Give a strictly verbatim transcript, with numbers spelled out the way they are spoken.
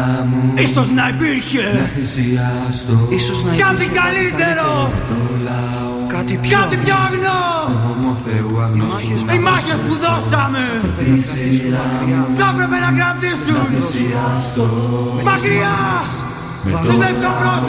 μου ίσως να υπήρχε να θυσιάστω ίσως να κάτι υπήρχε καλύτερο, το λαό κάτι πιο κάτι πιο αγνό. σεβόμο Θεού αγνώστου Οι μάχες που δώσαμε θυσία μου θα έπρεπε να κρατήσουν θυσιάστω μακριά τους ευτοπρόσωπους.